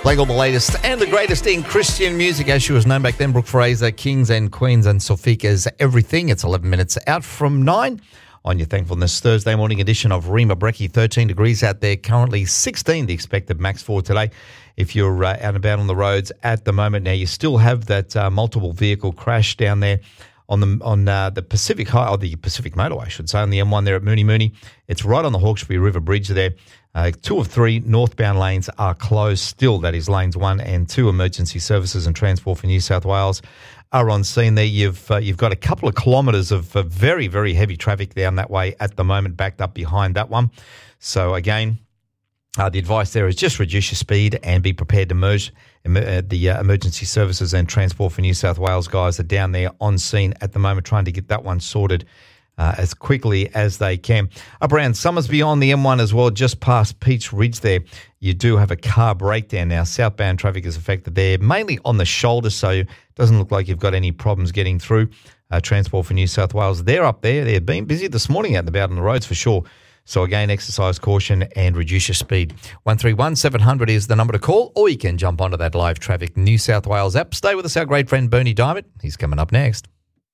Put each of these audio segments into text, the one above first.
Playing all the latest and the greatest in Christian music, as she was known back then, Brooke Fraser, Kings and Queens and Sofika's Everything. It's 11 minutes out from 9 on your Thankfulness Thursday morning edition of Rima Brekkie. 13 degrees out there, currently 16 the expected max for today. If you're out and about on the roads at the moment now, you still have that multiple vehicle crash down there on the Pacific Motorway, I should say, on the M1 there at Mooney Mooney. It's right on the Hawkesbury River Bridge there. 2 of 3 northbound lanes are closed still. That is lanes 1 and 2. Emergency Services and Transport for New South Wales are on scene there. You've got a couple of kilometres of very, very heavy traffic down that way at the moment, backed up behind that one. So again, the advice there is just reduce your speed and be prepared to merge. The Emergency Services and Transport for New South Wales guys are down there on scene at the moment trying to get that one sorted as quickly as they can. Up around Summersby on the M1 as well, just past Peach Ridge there, you do have a car breakdown now. Southbound traffic is affected there, mainly on the shoulder, so it doesn't look like you've got any problems getting through. Transport for New South Wales, they're up there. They've been busy this morning out and about on the roads for sure. So again, exercise caution and reduce your speed. 131 700 is the number to call, or you can jump onto that live traffic New South Wales app. Stay with us, our great friend Bernie Diamond. He's coming up next.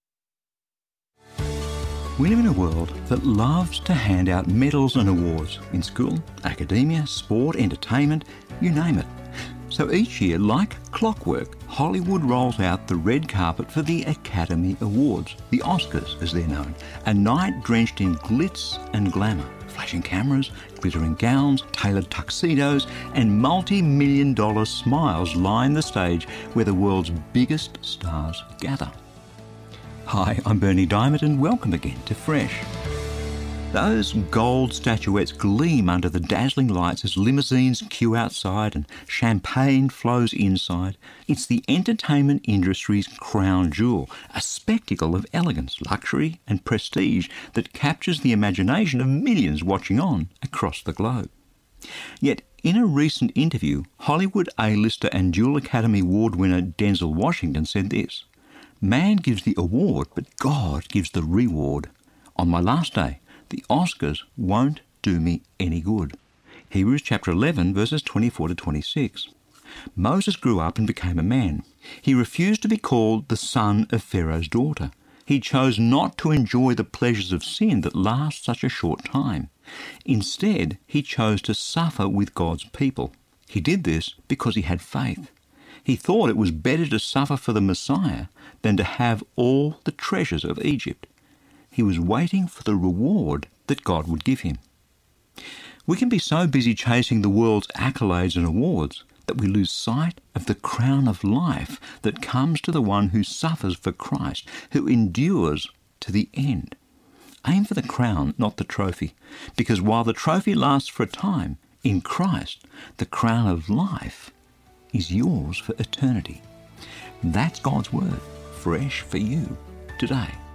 We live in a world that loves to hand out medals and awards in school, academia, sport, entertainment, you name it. So each year, like clockwork, Hollywood rolls out the red carpet for the Academy Awards, the Oscars as they're known, a night drenched in glitz and glamour. Flashing cameras, glittering gowns, tailored tuxedos, and multi-million-dollar smiles line the stage where the world's biggest stars gather. Hi, I'm Bernie Diamond and welcome again to Fresh. Those gold statuettes gleam under the dazzling lights as limousines queue outside and champagne flows inside. It's the entertainment industry's crown jewel, a spectacle of elegance, luxury and prestige that captures the imagination of millions watching on across the globe. Yet, in a recent interview, Hollywood A-lister and dual Academy Award winner Denzel Washington said this: "Man gives the award, but God gives the reward. On my last day, the Oscars won't do me any good." Hebrews chapter 11, verses 24 to 26. Moses grew up and became a man. He refused to be called the son of Pharaoh's daughter. He chose not to enjoy the pleasures of sin that last such a short time. Instead, he chose to suffer with God's people. He did this because he had faith. He thought it was better to suffer for the Messiah than to have all the treasures of Egypt. He was waiting for the reward that God would give him. We can be so busy chasing the world's accolades and awards that we lose sight of the crown of life that comes to the one who suffers for Christ, who endures to the end. Aim for the crown, not the trophy, because while the trophy lasts for a time, in Christ, the crown of life is yours for eternity. That's God's word, fresh for you today.